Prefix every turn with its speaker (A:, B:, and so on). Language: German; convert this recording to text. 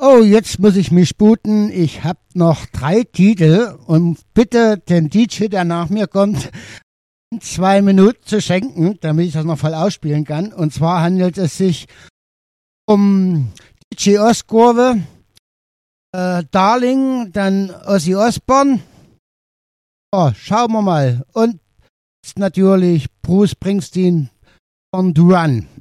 A: Oh, jetzt muss ich mich sputen. Ich habe noch 3 Titel und bitte den DJ, der nach mir kommt, 2 Minuten zu schenken, damit ich das noch voll ausspielen kann. Und zwar handelt es sich um DJ Ostkurve, Darling, dann Ozzy Osbourne. Oh, schauen wir mal. Und natürlich Bruce Springsteen, Born to Run.